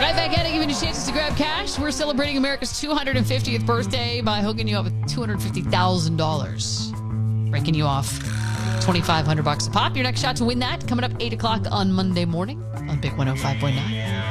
Right back at it, giving you chances to grab cash. We're celebrating America's 250th birthday by hooking you up with $250,000. Breaking you off $2,500 a pop. Your next shot to win that coming up 8 o'clock on Monday morning on Big 105.9.